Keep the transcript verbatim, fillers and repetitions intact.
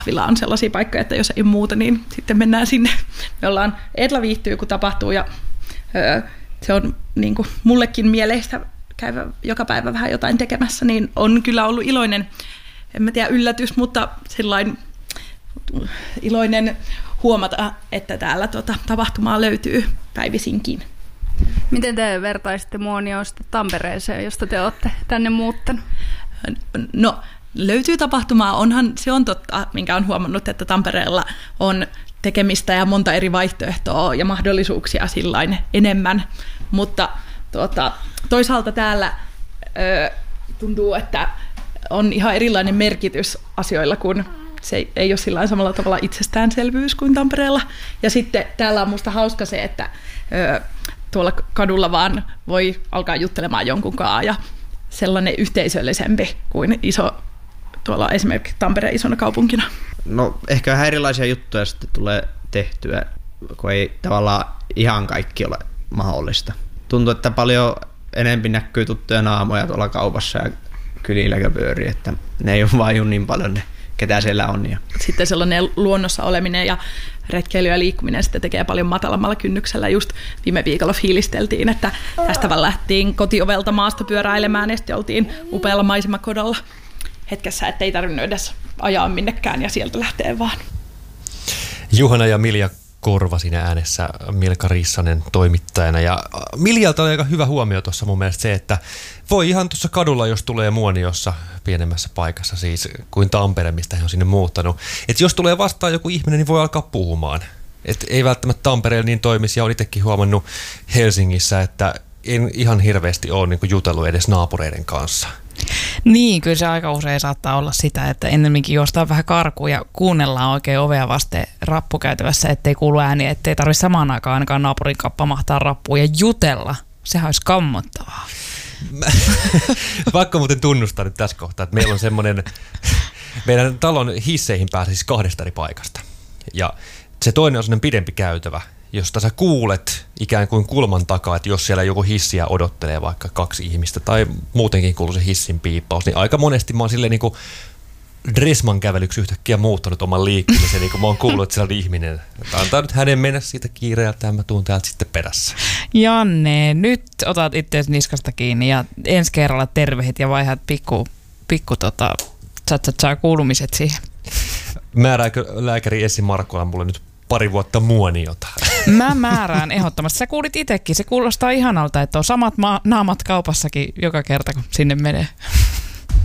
Villa on sellaisia paikkoja, että jos ei muuta, niin sitten mennään sinne. Me ollaan, Etla viihtyy, kun tapahtuu, ja öö, se on niin kuin mullekin mieleistä käydä joka päivä vähän jotain tekemässä, niin on kyllä ollut iloinen, en mä tiedä yllätys, mutta sellainen iloinen huomata, että täällä tuota, tapahtumaa löytyy päivisinkin. Miten te vertaisitte Muonioon sitten Tampereeseen, josta te olette tänne muuttanut? No, löytyy tapahtumaa, onhan se on totta, minkä on huomannut, että Tampereella on tekemistä ja monta eri vaihtoehtoa ja mahdollisuuksia sillain enemmän, mutta tuota, toisaalta täällä ö, tuntuu, että on ihan erilainen merkitys asioilla, kun se ei ole sillain samalla tavalla itsestäänselvyys kuin Tampereella. Ja sitten täällä on musta hauska se, että ö, tuolla kadulla vaan voi alkaa juttelemaan jonkun kanssa ja sellainen yhteisöllisempi kuin iso, tuolla esimerkiksi Tampereen isona kaupunkina. No ehkä vähän erilaisia juttuja sitten tulee tehtyä, kun ei tavallaan ihan kaikki ole mahdollista. Tuntuu, että paljon enemmän näkyy tuttuja naamoja tuolla kaupassa ja kylillä pyörii, että ne ei ole vain niin paljon ne, ketä siellä on. Ja. Sitten sellainen luonnossa oleminen ja retkeily ja liikkuminen sitten tekee paljon matalammalla kynnyksellä. Just viime viikolla fiilisteltiin, että tästä vaan lähtiin kotiovelta maasta pyöräilemään ja sitten oltiin upealla maisemakodolla hetkessä, ettei tarvinnut edes ajaa minnekään ja sieltä lähtee vaan. Juhana ja Milja Korva siinä äänessä, Milka Rissanen toimittajana. Ja Miljalta oli aika hyvä huomio tuossa mun mielestä se, että voi ihan tuossa kadulla, jos tulee Muoniossa pienemmässä paikassa, siis kuin Tampere, mistä he on sinne muuttanut. Että jos tulee vastaan joku ihminen, niin voi alkaa puhumaan. Et ei välttämättä Tampereella niin toimisi, ja olen itsekin huomannut Helsingissä, että en ihan hirveästi ole niin kuin jutellut edes naapureiden kanssa. Niin, kyllä se aika usein saattaa olla sitä, että ennemminkin juostaan vähän karkuun ja kuunnellaan oikein ovea vasten rappukäytävässä, ettei kuulu ääniä, ettei tarvitse samaan aikaan ainakaan naapurin kappa mahtaa rappuun ja jutella. Sehän olisi kammottavaa. Pakko muuten tunnustaa nyt tässä kohtaa, että meillä on semmoinen, meidän talon hisseihin pääsee siis kahdesta eri paikasta. Ja se toinen on semmoinen pidempi käytävä, josta sä kuulet ikään kuin kulman takaa, että jos siellä joku hissiä odottelee vaikka kaksi ihmistä tai muutenkin kuuluu se hissin piippaus, niin aika monesti mä oon silleen niin kuin Dressman kävelyksi yhtäkkiä muuttanut oman liikkumisen, niin kuin mä oon kuullut, että siellä on ihminen. Antaa nyt hänen mennä siitä kiireeltä ja mä tuun täältä sitten perässä. Janne, nyt otat itseäsi niskasta kiinni ja ensi kerralla tervehit ja vaihdat pikku, pikku tota, tsa kuulumiset siihen. Määrääkö lääkäri Essi Markkola mulle nyt pari vuotta Muoniota? Mä määrään ehdottomasti. Sä kuulit itsekin. Se kuulostaa ihanalta, että on samat ma- naamat kaupassakin joka kerta, kun sinne menee.